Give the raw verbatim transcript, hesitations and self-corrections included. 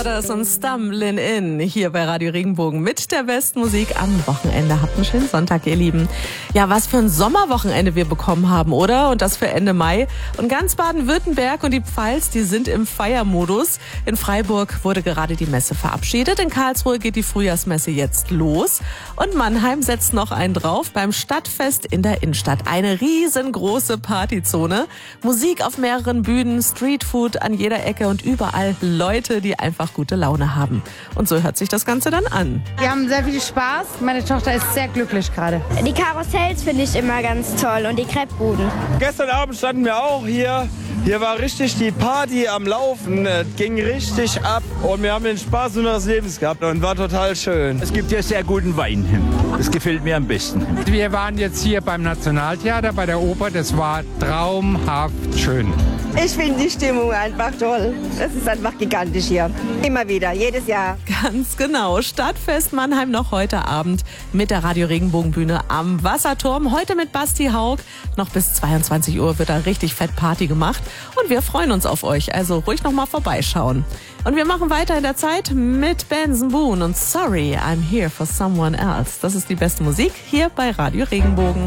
Brothers und Stumbling In hier bei Radio Regenbogen mit der besten Musik am Wochenende. Habt einen schönen Sonntag, ihr Lieben. Ja, was für ein Sommerwochenende wir bekommen haben, oder? Und das für Ende Mai. Und ganz Baden-Württemberg und die Pfalz, die sind im Feiermodus. In Freiburg wurde gerade die Messe verabschiedet. In Karlsruhe geht die Frühjahrsmesse jetzt los. Und Mannheim setzt noch einen drauf beim Stadtfest in der Innenstadt. Eine riesengroße Partyzone. Musik auf mehreren Bühnen, Streetfood an jeder Ecke und überall Leute, die einfach gute Laune haben. Und so hört sich das Ganze dann an. Wir haben sehr viel Spaß. Meine Tochter ist sehr glücklich gerade. Die Karussells finde ich immer ganz toll und die Crepe-Buden. Gestern Abend standen wir auch hier. Hier war richtig die Party am Laufen, es ging richtig ab und wir haben den Spaß unseres Lebens gehabt und war total schön. Es gibt hier sehr guten Wein. Das gefällt mir am besten. Wir waren jetzt hier beim Nationaltheater, bei der Oper. Das war traumhaft schön. Ich finde die Stimmung einfach toll. Es ist einfach gigantisch hier. Immer wieder, jedes Jahr. Ganz genau. Stadtfest Mannheim noch heute Abend mit der Radio Regenbogenbühne am Wasserturm. Heute mit Basti Haug. Noch bis zweiundzwanzig Uhr wird da richtig fett Party gemacht. Und wir freuen uns auf euch. Also ruhig noch mal vorbeischauen. Und wir machen weiter in der Zeit mit Benson Boone und Sorry, I'm Here for Someone Else. Das ist die beste Musik hier bei Radio Regenbogen.